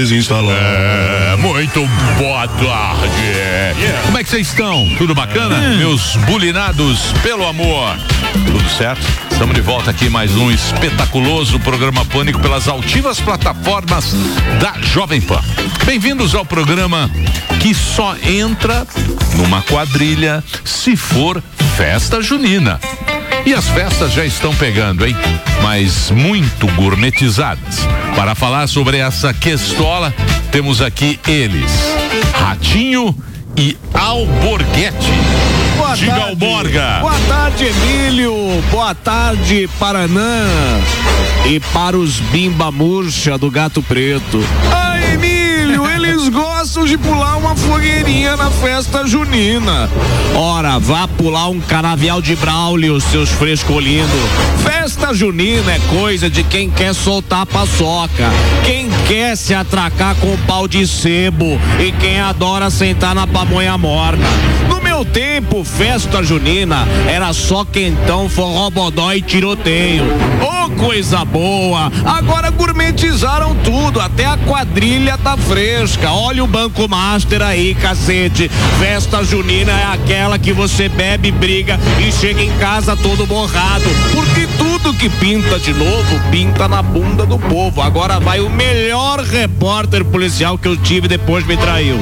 Muito boa tarde. Como é que vocês estão? Tudo bacana? Meus bulinados pelo amor. Tudo certo? Estamos de volta aqui, mais um espetaculoso programa Pânico pelas altivas plataformas da Jovem Pan. Bem-vindos ao programa que só entra numa quadrilha se for festa junina. E as festas já estão pegando, hein? Mas muito gourmetizadas. Para falar sobre essa questola, temos aqui eles, Ratinho e Alborguete. Boa Diga tarde. Alborga. Boa tarde, Emílio. Boa tarde, Paranã. E para os bimba murcha do Gato Preto. Ai, Emílio, eles gostam de pular uma fogueirinha na festa junina. Ora, vá pular um canavial de Braulio, seus frescolindo. Festa junina é coisa de quem quer soltar a paçoca, quem quer se atracar com pau de sebo e quem adora sentar na pamonha morna. No meu tempo, festa junina era só quentão, forró, bodó e tiroteio. Ô, coisa boa! Agora gourmetizaram tudo, até a quadrilha tá fresca. Olha o Banco Master aí, cacete. Festa junina é aquela que você bebe, briga e chega em casa todo borrado. Porque tudo que pinta de novo, pinta na bunda do povo. Agora vai o melhor repórter policial que eu tive depois me traiu.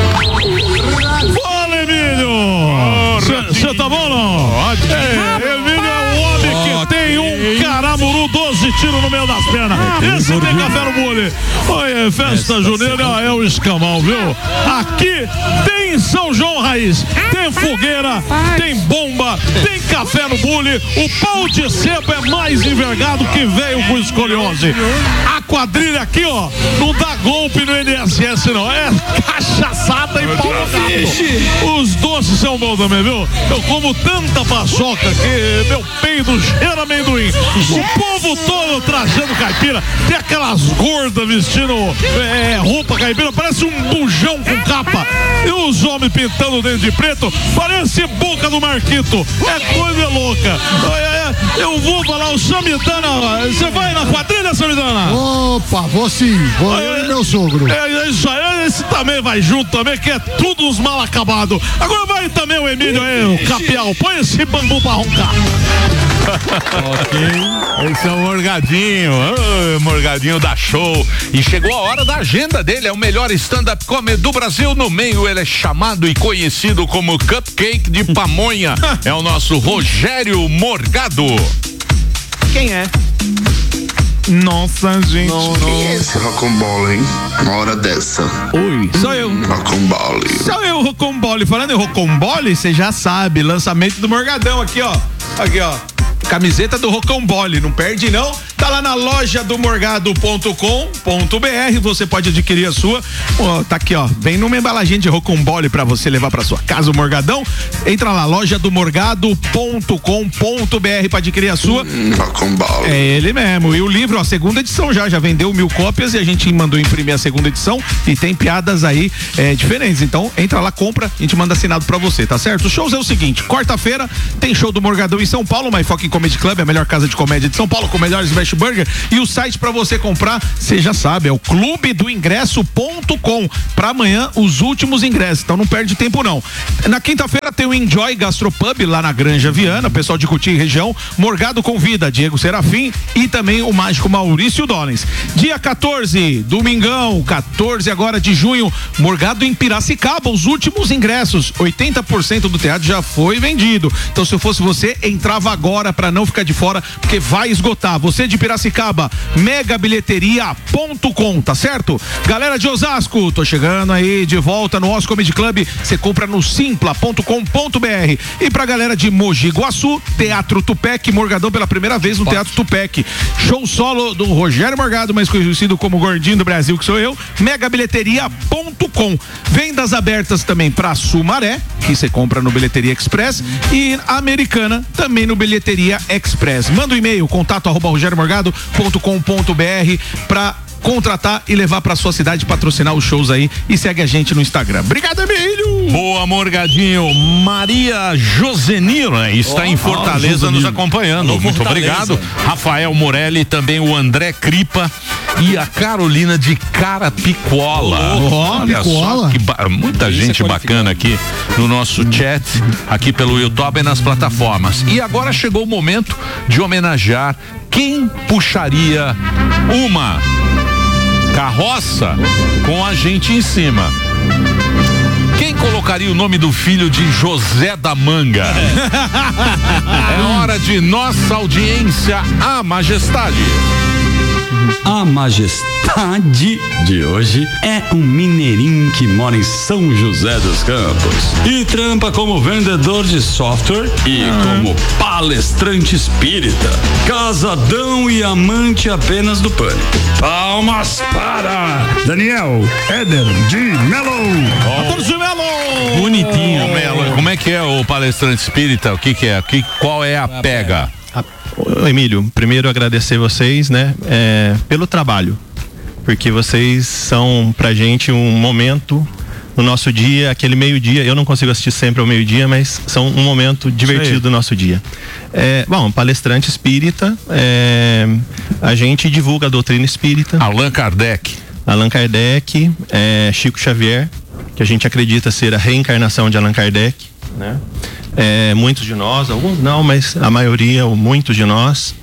Fala, Emílio! Você tá bom, não? Emílio é o homem que tem um caramuru, 12 tiros no meio das pernas. Esse tem café no bule. Olha, festa junina é o escamão, viu? Aqui tem São João Raiz, tem fogueira, tem bomba, tem café no bule. O pau de sebo é mais envergado que veio com escoliose. A quadrilha aqui, ó, não dá golpe no INSS, não. É cachaçada e pau no gato. Os doces são bons também, viu? Eu como tanta paçoca que meu peido cheira amendoim. O povo todo trazendo caipira. Tem aquelas gordas vestindo roupa caipira, parece um bujão com capa. E os homens pintando dentro de preto, parece boca do Marquito. É coisa louca. Eu vou falar, o Samidana, você vai na quadrilha, Samidana? Opa, vou sim, vou eu e meu sogro. É isso aí, esse também vai junto também, que é tudo uns mal acabados. Agora vai também o Emílio aí, o Capial, põe esse bambu pra roncar. Ok, esse é o Morgadinho, Morgadinho da show. E chegou a hora da agenda dele, é o melhor stand-up comedy do Brasil. No meio ele é chamado e conhecido como Cupcake de Pamonha. É o nosso Rogério Morgado. Quem é? Nossa, gente. Esse Rocambole, hein? Uma hora dessa. Oi, sou eu. Rocambole. Sou eu, Rocambole. Falando em Rocambole, você já sabe, lançamento do Morgadão aqui, ó. Aqui, ó. Camiseta do Rocambole, não perde não. Tá lá na loja do morgado.com.br, você pode adquirir a sua. Tá aqui, ó, vem numa embalagem de Rocambole pra você levar pra sua casa o Morgadão. Entra lá, loja do morgado.com.br pra adquirir a sua. Rocambole. É ele mesmo. E o livro, ó, segunda edição já vendeu 1000 cópias e a gente mandou imprimir a segunda edição e tem piadas aí diferentes. Então, entra lá, compra, a gente manda assinado pra você, tá certo? Os shows é o seguinte, quarta-feira tem show do Morgadão em São Paulo, My Fucking Comedy Club, a melhor casa de comédia de São Paulo, com melhores Smash Burger. E o site pra você comprar, você já sabe, é o clubedoingresso.com. Pra amanhã, os últimos ingressos, então não perde tempo não. Na quinta-feira tem o Enjoy Gastropub lá na Granja Viana, pessoal de Cotia e região. Morgado convida Diego Serafim e também o mágico Maurício Dollens. Dia 14, domingão, 14 agora de junho, Morgado em Piracicaba, os últimos ingressos, 80% do teatro já foi vendido. Então, se eu fosse você, entrava agora pra não ficar de fora, porque vai esgotar. Você de Piracicaba, megabilheteria.com, tá certo? Galera de Osasco, tô chegando aí de volta no Os Comedy Club, você compra no simpla.com.br. E pra galera de Mogi Guaçu, Teatro Tupec, Morgadão pela primeira vez no Teatro Tupec. Show solo do Rogério Morgado, mais conhecido como Gordinho do Brasil, que sou eu, megabilheteria.com. Vendas abertas também pra Sumaré, que você compra no Bilheteria Express, e Americana, também no Bilheteria Express. Manda um e-mail, contato@rogeromorgado.com.br pra contratar e levar pra sua cidade, patrocinar os shows aí, e segue a gente no Instagram. Obrigado, Emílio! Boa, Morgadinho. Maria Josenira está em Fortaleza nos acompanhando. Alô, muito Fortaleza. obrigado. Rafael Morelli, também o André Cripa e a Carolina de Carapicuala. Olha só, muita gente bacana aqui no nosso chat, aqui pelo YouTube e nas plataformas. E agora chegou o momento de homenagear quem puxaria uma carroça com a gente em cima. Quem colocaria o nome do filho de José da Manga? É hora de nossa audiência, a majestade. A majestade de hoje é um mineirinho que mora em São José dos Campos e trampa como vendedor de software e como palestrante espírita, casadão e amante apenas do pânico. Palmas para Daniel Éder de Melo. Bonitinho, Melo. Como é que é o palestrante espírita? O que é? Qual é a pega? Emílio, primeiro agradecer vocês, né, pelo trabalho, porque vocês são pra gente um momento no nosso dia, aquele meio-dia. Eu não consigo assistir sempre ao meio-dia, mas são um momento divertido do nosso dia. Bom, palestrante espírita, a gente divulga a doutrina espírita. Allan Kardec, Chico Xavier, que a gente acredita ser a reencarnação de Allan Kardec, né? Muitos de nós, alguns não, mas a maioria, ou muitos de nós,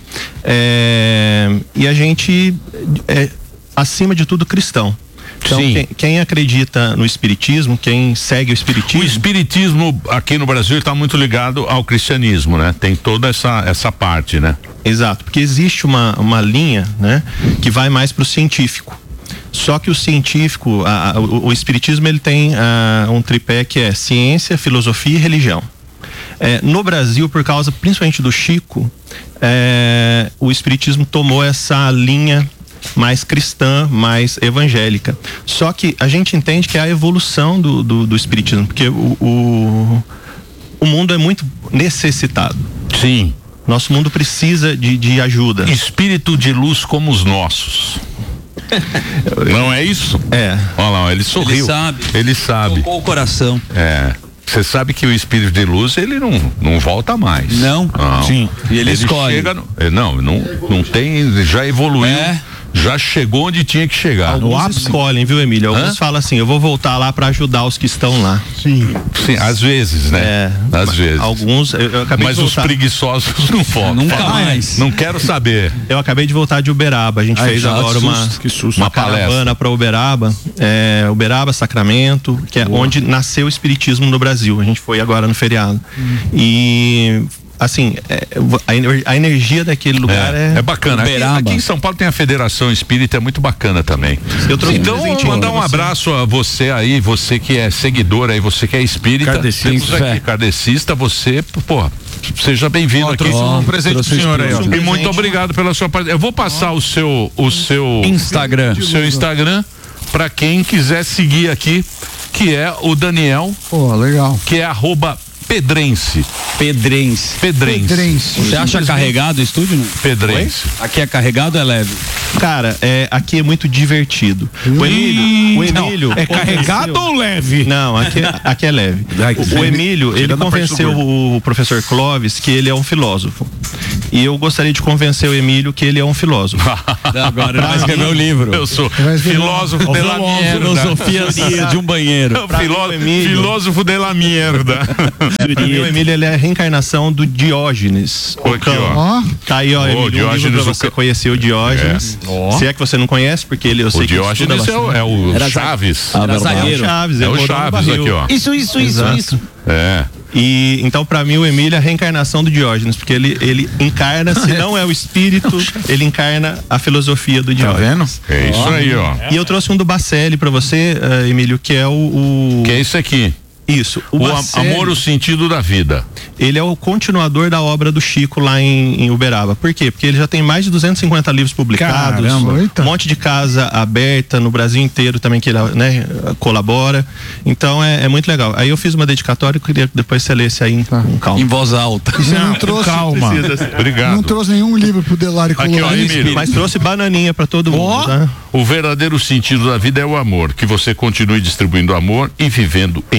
e a gente acima de tudo cristão. Então, quem acredita no espiritismo, quem segue o espiritismo... O espiritismo aqui no Brasil está muito ligado ao cristianismo, né? Tem toda essa parte, né? Exato, porque existe uma linha, né, que vai mais para o científico. Só que o científico, o espiritismo, ele tem um tripé que é ciência, filosofia e religião. No Brasil, por causa principalmente do Chico, o espiritismo tomou essa linha mais cristã, mais evangélica. Só que a gente entende que é a evolução do espiritismo, porque o mundo é muito necessitado. Sim. Nosso mundo precisa de ajuda. Espírito de luz como os nossos. Não é isso? Olha lá, ele sorriu. Ele sabe. Tocou o coração. Você sabe que o espírito de luz, ele não volta mais. Não. Sim. E ele escolhe. Chega não tem, já evoluiu. Já chegou onde tinha que chegar. Alguns escolhem, viu, Emílio? Alguns falam assim, eu vou voltar lá para ajudar os que estão lá. Sim, às vezes, né? Às vezes. Alguns, eu acabei Mas de voltar. os preguiçosos não voltam. Nunca mais. Não quero saber. Eu acabei de voltar de Uberaba. A gente fez agora uma caravana para Uberaba. Uberaba, Sacramento, que é onde nasceu o espiritismo no Brasil. A gente foi agora no feriado. E... assim, a energia daquele lugar é bacana. Aqui em São Paulo tem a Federação Espírita, é muito bacana também. Então, mandar um abraço a você aí, você que é seguidor aí, você que é espírita, kardecista, você, seja bem-vindo aqui. Um presente pro senhor aí, ó. E muito obrigado pela sua parte. Eu vou passar o seu Instagram. O seu Instagram para quem quiser seguir aqui, que é o Daniel. Legal. Que é @Pedrense. Você acha carregado o estúdio? Não? Pedrense. Aqui é carregado ou é leve? Cara, aqui é muito divertido. O Emílio é carregado ou leve? Não, aqui é leve. O Emílio, ele convenceu o professor Clóvis que ele é um filósofo. E eu gostaria de convencer o Emílio que ele é um filósofo. Agora ele vai escrever o livro. Eu sou filósofo de la mierda. Filosofia de um banheiro. Filósofo de la mierda. O Emílio, ele é a reencarnação do Diógenes. Tá aí, ó, Emílio, um livro pra você conhecer o Diógenes. Se é que você não conhece, porque eu sei que Diógenes é o Chaves. Chaves. É o Chaves aqui, ó. Isso. E então, pra mim, o Emílio é a reencarnação do Diógenes, porque ele encarna, se não é o espírito, ele encarna a filosofia do Diógenes. É isso aí, ó. E eu trouxe um do Bacelli pra você, Emílio, que é o... Que é isso aqui. Isso. O Amor, o Sentido da Vida. Ele é o continuador da obra do Chico lá em Uberaba. Por quê? Porque ele já tem mais de 250 livros publicados. Caramba, um monte de casa aberta no Brasil inteiro também, que ele, né, colabora. Então é muito legal. Aí eu fiz uma dedicatória e queria depois você lesse aí com calma. Em voz alta. E você não trouxe... Calma. Obrigado. Não trouxe nenhum livro pro Delari Emílio. Mas trouxe bananinha pra todo mundo, tá? O verdadeiro sentido da vida é o amor. Que você continue distribuindo amor e vivendo em paz.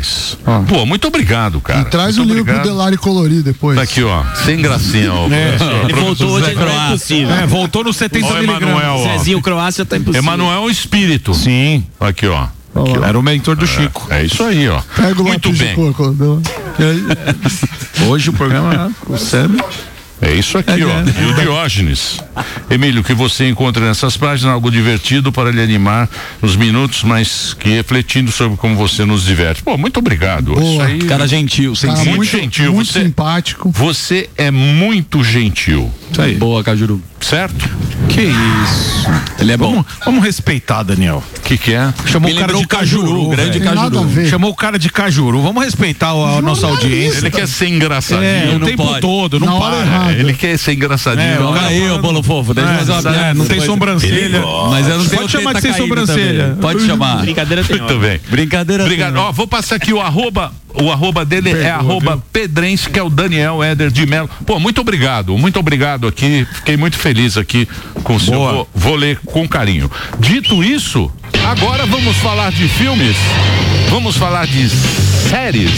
demais. Pô, muito obrigado, cara. E traz muito o livro pro Delari colorir depois. Tá aqui, ó. Sem gracinha, ó. Ele voltou hoje em Croácia. Voltou no 70 miligramas. Zezinho, Croácia tá impossível. Emanuel Espírito. Sim. Aqui, ó. Era o mentor do Chico. É isso aí, ó. Pega o Muito lápis de bem. coco. Hoje o programa recebe. É isso aqui, ó. E o Diógenes. Emílio, que você encontra nessas páginas algo divertido para lhe animar nos minutos, mas que refletindo sobre como você nos diverte. Pô, muito obrigado. Boa. Isso aí. Cara gentil, Cara, Muito gentil. muito Você- simpático. Você é muito gentil. Isso aí. Boa, Cajuru. Certo? Que isso. Ele é bom. Vamos respeitar, Daniel. O que é? Chamou Me o cara lembrou de Cajuru, grande velho. Tem nada a Cajuru. ver. Chamou o cara de Cajuru. Vamos respeitar a nossa audiência. Ele quer ser engraçadinho. O não tempo pode. todo, não Na hora para. errada. Ele quer ser engraçadinho. Não, Aí, ô bolo fofo, deixa eu fazer uma piada. não tem sobrancelha. Mas eu não tenho Pode chamar de teta sem caída sobrancelha. também. Pode chamar. Brincadeira tem Muito bem. Brincadeira. Obrigado. tem, né? Ó, vou passar aqui o arroba dele é arroba Pedrense, que é o Daniel Éder de Mello. Pô, muito obrigado aqui. Fiquei muito feliz aqui com o senhor. Vou ler com carinho. Dito isso, agora vamos falar de filmes, vamos falar de séries,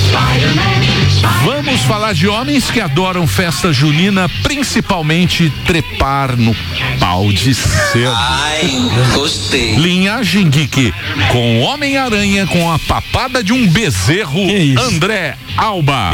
vamos falar de homens que adoram festa junina, principalmente trepar no pau de cedo. Gostei. Linhagem Geek com Homem-Aranha com a papada de um bezerro, Que isso? André Alba.